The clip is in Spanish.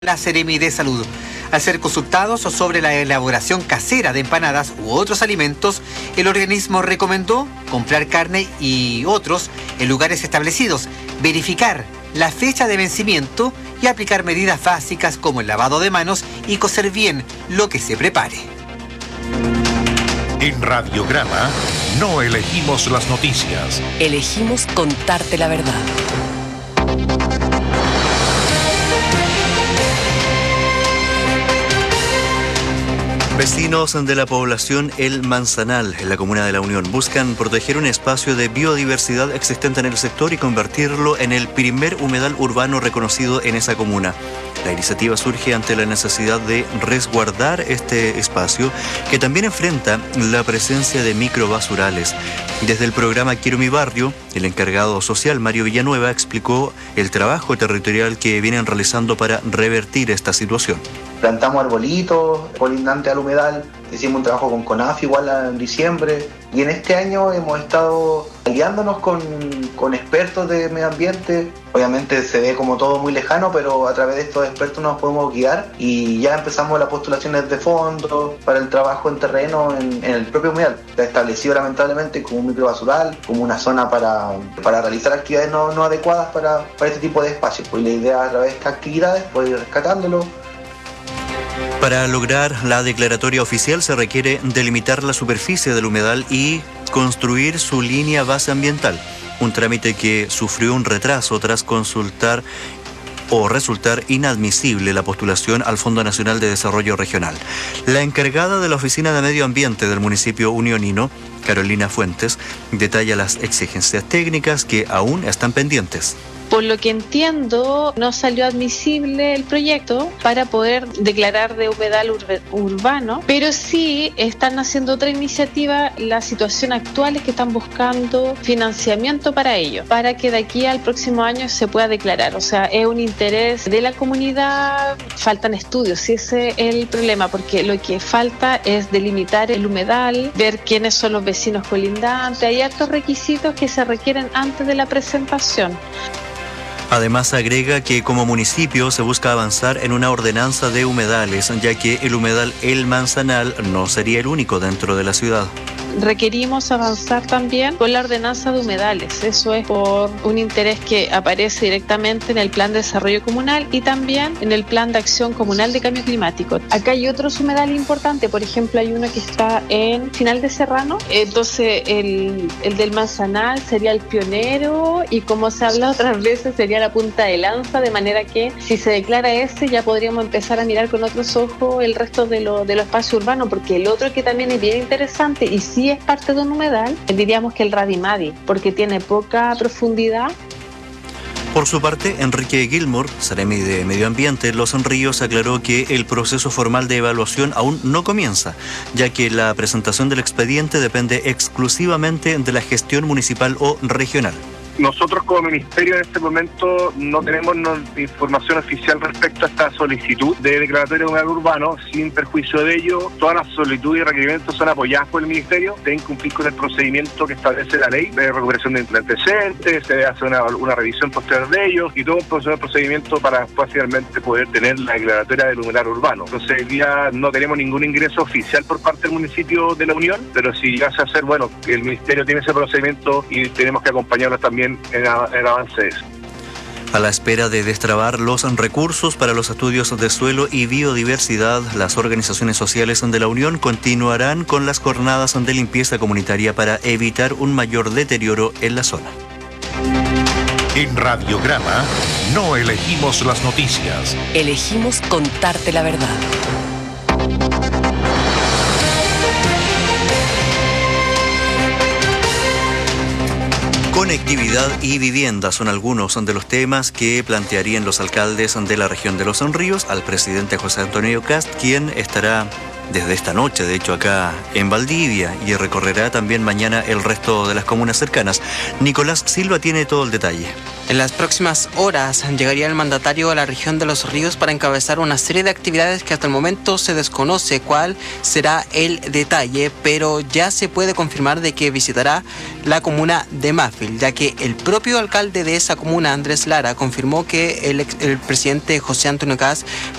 La Seremi de Salud. Al ser consultados sobre la elaboración casera de empanadas u otros alimentos, el organismo recomendó comprar carne y otros en lugares establecidos, verificar la fecha de vencimiento y aplicar medidas básicas como el lavado de manos y cocer bien lo que se prepare. En Radiograma no elegimos las noticias. Elegimos contarte la verdad. Vecinos de la población El Manzanal, en la comuna de La Unión, buscan proteger un espacio de biodiversidad existente en el sector y convertirlo en el primer humedal urbano reconocido en esa comuna. La iniciativa surge ante la necesidad de resguardar este espacio, que también enfrenta la presencia de microbasurales. Desde el programa Quiero mi barrio, el encargado social, Mario Villanueva, explicó el trabajo territorial que vienen realizando para revertir esta situación. Plantamos arbolitos colindantes al humedal, hicimos un trabajo con CONAF igual en diciembre, y en este año hemos estado aliándonos con expertos de medio ambiente. Obviamente se ve como todo muy lejano, pero a través de estos expertos nos podemos guiar y ya empezamos las postulaciones de fondos para el trabajo en terreno en el propio humedal. Está establecido lamentablemente como un microbasural, como una zona para realizar actividades no adecuadas para este tipo de espacios. Pues la idea a través de estas actividades pues ir rescatándolo. Para lograr la declaratoria oficial se requiere delimitar la superficie del humedal y construir su línea base ambiental, un trámite que sufrió un retraso tras consultar o resultar inadmisible la postulación al Fondo Nacional de Desarrollo Regional. La encargada de la Oficina de Medio Ambiente del municipio unionino, Carolina Fuentes, detalla las exigencias técnicas que aún están pendientes. Por lo que entiendo, no salió admisible el proyecto para poder declarar de humedal urbano, pero sí están haciendo otra iniciativa. La situación actual es que están buscando financiamiento para ello, para que de aquí al próximo año se pueda declarar. O sea, es un interés de la comunidad, faltan estudios, y ese es el problema, porque lo que falta es delimitar el humedal, ver quiénes son los vecinos colindantes. Hay hartos requisitos que se requieren antes de la presentación. Además, agrega que como municipio se busca avanzar en una ordenanza de humedales, ya que el humedal El Manzanal no sería el único dentro de la ciudad. Requerimos avanzar también con la ordenanza de humedales. Eso es por un interés que aparece directamente en el Plan de Desarrollo Comunal y también en el Plan de Acción Comunal de Cambio Climático. Acá hay otros humedales importantes, por ejemplo, hay uno que está en Final de Serrano, entonces el del Manzanal sería el pionero y, como se ha hablado otras veces, sería la punta de lanza, de manera que si se declara ese ya podríamos empezar a mirar con otros ojos el resto de los espacios urbanos, porque el otro que también es bien interesante y sí es parte de un humedal, diríamos que el Radimadi, porque tiene poca profundidad. Por su parte, Enrique Gilmour, Seremi de Medio Ambiente Los Ríos, aclaró que el proceso formal de evaluación aún no comienza, ya que la presentación del expediente depende exclusivamente de la gestión municipal o regional. Nosotros como ministerio en este momento no tenemos información oficial respecto a esta solicitud de declaratoria de humedal urbano. Sin perjuicio de ello, todas las solicitudes y requerimientos son apoyadas por el ministerio, deben cumplir con el procedimiento que establece la ley de recuperación de antecedentes, se debe hacer una revisión posterior de ellos y todo un procedimiento para finalmente poder tener la declaratoria del humedal urbano. Entonces, hoy día no tenemos ningún ingreso oficial por parte del municipio de La Unión, pero si llegase a ser, bueno, el ministerio tiene ese procedimiento y tenemos que acompañarlos también en el avance de eso. A la espera de destrabar los recursos para los estudios de suelo y biodiversidad, las organizaciones sociales de La Unión continuarán con las jornadas de limpieza comunitaria para evitar un mayor deterioro en la zona. En Radiograma no elegimos las noticias. Elegimos contarte la verdad. Conectividad y vivienda son algunos de los temas que plantearían los alcaldes de la región de Los Ríos al presidente José Antonio Kast, quien estará desde esta noche, de hecho, acá en Valdivia, y recorrerá también mañana el resto de las comunas cercanas. Nicolás Silva tiene todo el detalle. En las próximas horas llegaría el mandatario a la región de Los Ríos para encabezar una serie de actividades que hasta el momento se desconoce cuál será el detalle, pero ya se puede confirmar de que visitará la comuna de Mafil, ya que el propio alcalde de esa comuna, Andrés Lara, confirmó que el presidente José Antonio Kast